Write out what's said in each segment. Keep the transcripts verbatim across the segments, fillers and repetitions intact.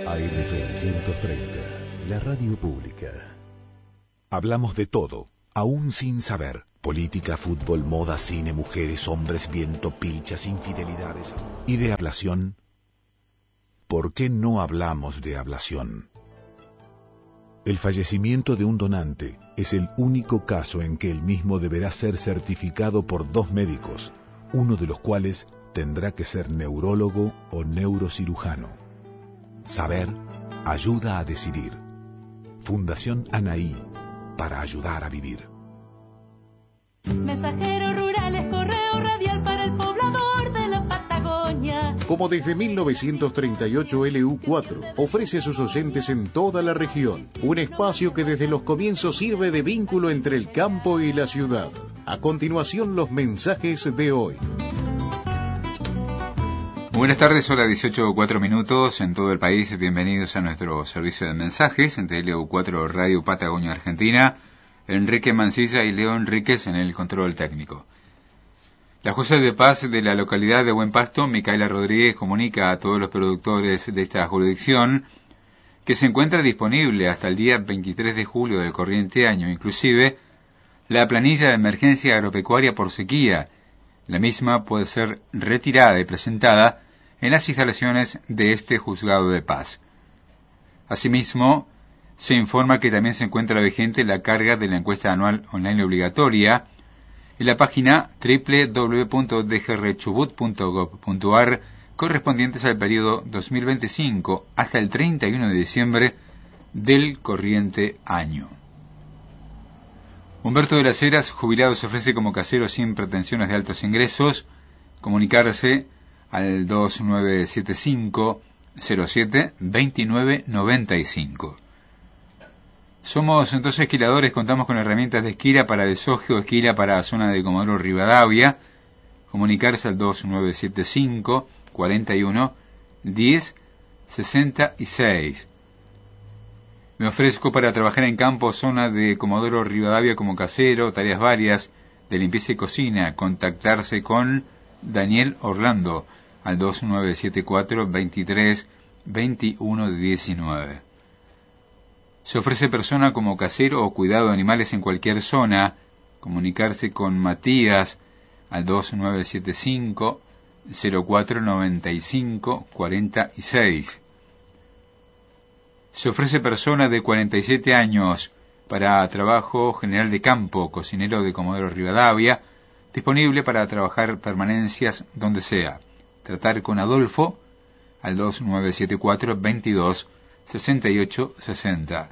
A M seiscientos treinta, la radio pública. Hablamos de todo, aún sin saber. Política, fútbol, moda, cine, mujeres, hombres, viento, pilchas, infidelidades. ¿Y de ablación? ¿Por qué no hablamos de ablación? El fallecimiento de un donante es el único caso en que el mismo deberá ser certificado por dos médicos, uno de los cuales tendrá que ser neurólogo o neurocirujano. Saber ayuda a decidir. Fundación Anaí, para ayudar a vivir. Mensajeros rurales, correo radial para el poblador de la Patagonia. Como desde mil novecientos treinta y ocho, L U cuatro ofrece a sus oyentes en toda la región un espacio que desde los comienzos sirve de vínculo entre el campo y la ciudad. A continuación, los mensajes de hoy. Buenas tardes, hora dieciocho cuatro minutos en todo el país. Bienvenidos a nuestro servicio de mensajes entre L U cuatro Radio Patagonia Argentina. Enrique Mancilla y Leo Enríquez en el control técnico. La jueza de paz de la localidad de Buen Pasto, Micaela Rodríguez, comunica a todos los productores de esta jurisdicción que se encuentra disponible hasta el día veintitrés de julio del corriente año, inclusive, la planilla de emergencia agropecuaria por sequía. La misma puede ser retirada y presentada en las instalaciones de este juzgado de paz. Asimismo, se informa que también se encuentra vigente la carga de la encuesta anual online obligatoria en la página doble u doble u doble u punto d g r chubut punto gob punto a r correspondientes al periodo dos mil veinticinco hasta el treinta y uno de diciembre del corriente año. Humberto de las Heras, jubilado, se ofrece como casero sin pretensiones de altos ingresos. Comunicarse al dos nueve siete cinco cero siete dos nueve nueve cinco. Somos entonces esquiladores, contamos con herramientas de esquila para deshoje o esquila para zona de Comodoro Rivadavia. Comunicarse al dos nueve siete cinco cuarenta y uno diez sesenta y seis. Me ofrezco para trabajar en campo, zona de Comodoro Rivadavia como casero, tareas varias de limpieza y cocina. Contactarse con Daniel Orlando al dos nueve siete cuatro veintitrés veintiuno diecinueve. Se ofrece persona como casero o cuidado de animales en cualquier zona. Comunicarse con Matías al dos nueve siete cinco cero cuatro nueve cinco cuarenta y seis. Se ofrece persona de cuarenta y siete años para trabajo general de campo, cocinero de Comodoro Rivadavia, disponible para trabajar permanencias donde sea. Tratar con Adolfo al dos nueve siete cuatro veintidós sesenta y ocho sesenta.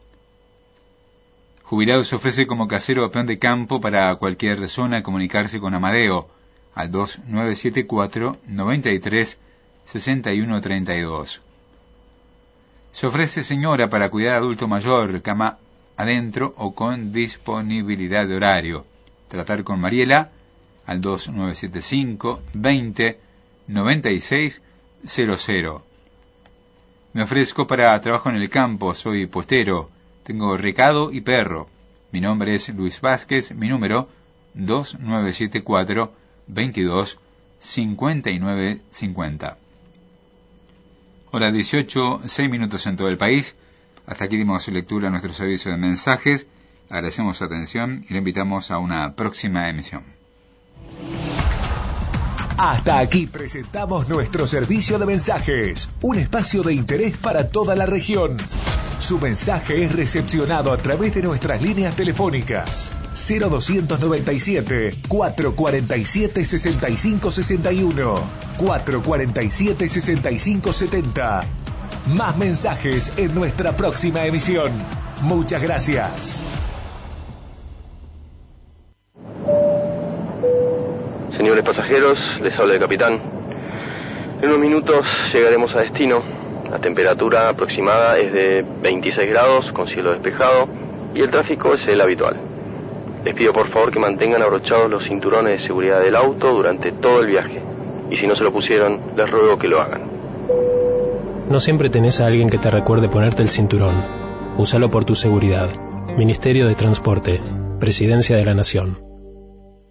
Jubilado se ofrece como casero o peón de campo para cualquier zona. Comunicarse con Amadeo al dos nueve siete cuatro noventa y tres sesenta y uno treinta y dos. Se ofrece señora para cuidar adulto mayor, cama adentro o con disponibilidad de horario. Tratar con Mariela al dos nueve siete cinco veinte noventa y seis cero cero. Me ofrezco para trabajo en el campo, soy puestero, tengo recado y perro. Mi nombre es Luis Vázquez, mi número dos nueve siete cuatro veintidós cincuenta y nueve cincuenta. Hora dieciocho, seis minutos en todo el país. Hasta aquí dimos lectura a nuestro servicio de mensajes. Agradecemos su atención y le invitamos a una próxima emisión. Hasta aquí presentamos nuestro servicio de mensajes, un espacio de interés para toda la región. Su mensaje es recepcionado a través de nuestras líneas telefónicas cero dos nueve siete cuatro cuatro siete seis cinco seis uno, cuatro cuatro siete seis cinco siete cero. Más mensajes en nuestra próxima emisión. Muchas gracias. Señores pasajeros, les habla el capitán. En unos minutos llegaremos a destino. La temperatura aproximada es de veintiséis grados con cielo despejado y el tráfico es el habitual. Les pido por favor que mantengan abrochados los cinturones de seguridad del auto durante todo el viaje. Y si no se lo pusieron, les ruego que lo hagan. No siempre tenés a alguien que te recuerde ponerte el cinturón. Úsalo por tu seguridad. Ministerio de Transporte. Presidencia de la Nación.